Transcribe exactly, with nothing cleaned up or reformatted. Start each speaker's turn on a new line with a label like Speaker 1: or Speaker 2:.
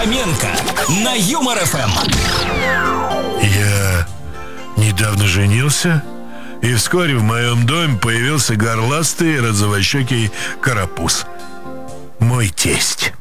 Speaker 1: Фоменко на Юмор эф эм.
Speaker 2: Я недавно женился, и вскоре в моем доме появился горластый розовощекий карапуз. Мой тесть.